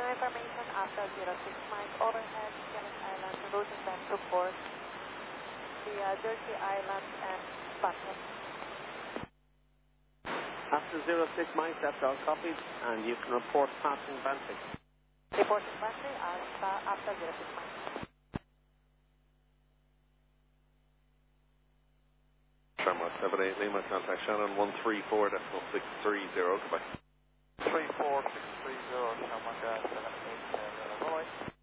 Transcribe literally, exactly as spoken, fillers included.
information after zero six miles overhead, Skellig Island, routing back to port via Jersey Island and Button. After zero six miles, that's all copied, and you can report passing Bantry. Reporting Bantry after, after zero six miles. Tramway seven eight Lima, contact Shannon one three four decimal six three zero, goodbye. three four six three zero, Shamrock seven eight, bye-bye.